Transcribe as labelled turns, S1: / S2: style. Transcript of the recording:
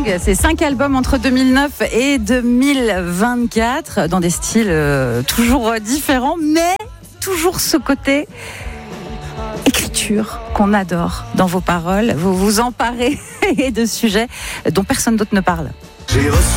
S1: Song, c'est 5 albums entre 2009 et 2024, dans des styles toujours différents, mais toujours ce côté écriture qu'on adore dans vos paroles. Vous vous emparez de sujets dont personne d'autre ne parle.